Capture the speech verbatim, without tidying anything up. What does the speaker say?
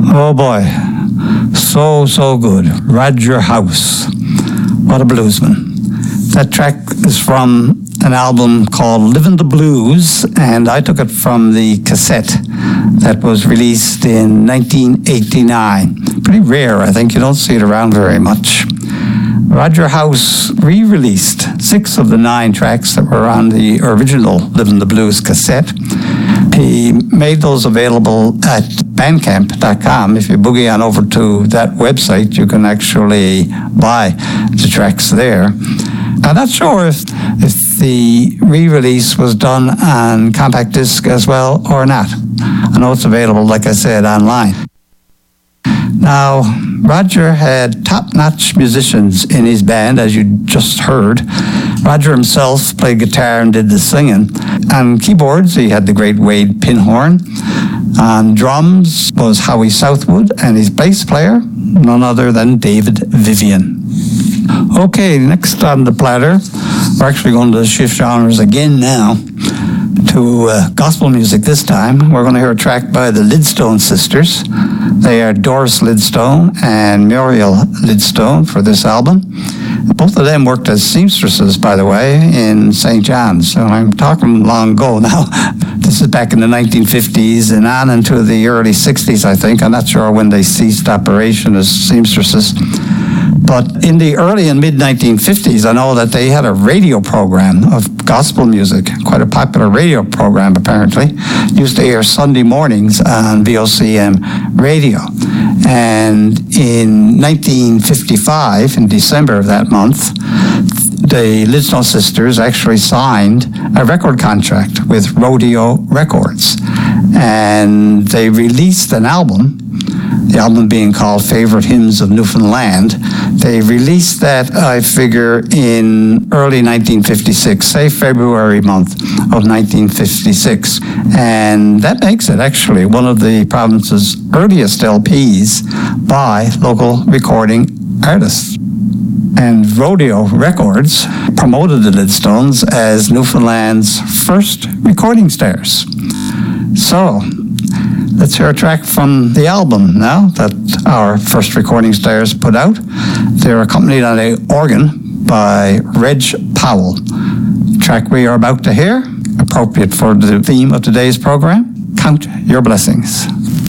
Oh boy, so, so good. Roger House. What a bluesman. That track is from an album called Livin' the Blues, and I took it from the cassette that was released in nineteen eighty-nine. Pretty rare, I think. You don't see it around very much. Roger House re-released six of the nine tracks that were on the original Livin' the Blues cassette. He made those available at bandcamp dot com. If you boogie on over to that website, you can actually buy the tracks there. I'm not sure if, if the re-release was done on compact disc as well or not. I know it's available, like I said, online. Now, Roger had top-notch musicians in his band, as you just heard. Roger himself played guitar and did the singing. On keyboards, he had the great Wade Pinhorn. On drums was Howie Southwood, and his bass player, none other than David Vivian. Okay, next on the platter, we're actually going to shift genres again now to uh, gospel music this time. We're going to hear a track by the Lidstone sisters. They are Doris Lidstone and Muriel Lidstone for this album. Both of them worked as seamstresses, by the way, in Saint John's. So I'm talking long ago now. This is back in the nineteen fifties and on into the early sixties, I think. I'm not sure when they ceased operation as seamstresses. But in the early and mid nineteen fifties, I know that they had a radio program of gospel music, quite a popular radio program apparently. Used to air Sunday mornings on V O C M radio. And in nineteen fifty-five, in December of that month, the Lidstone sisters actually signed a record contract with Rodeo Records. And they released an album, the album being called Favorite Hymns of Newfoundland. They released that, I figure, in early nineteen fifty-six, say February month of nineteen fifty-six. And that makes it actually one of the province's earliest L Ps by local recording artists. And Rodeo Records promoted the Lidstones as Newfoundland's first recording stars. So, let's hear a track from the album now that our first recording stars put out. They're accompanied on an organ by Reg Powell. The track we are about to hear, appropriate for the theme of today's program, Count Your Blessings.